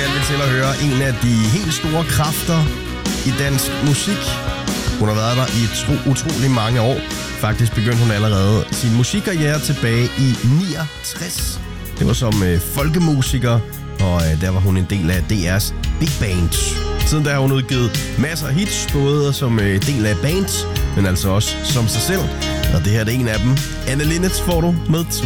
skal vi til at høre en af de helt store kræfter i dansk musik. Hun har været der i utrolig mange år. Faktisk begyndte hun allerede sin musikkarriere tilbage i 69. Det var som folkemusiker, og der var hun en del af DR's Big Band. Siden der har hun udgivet masser af hits, både som del af bands, men altså også som sig selv. Og det her er en af dem. Anne Linnet får du med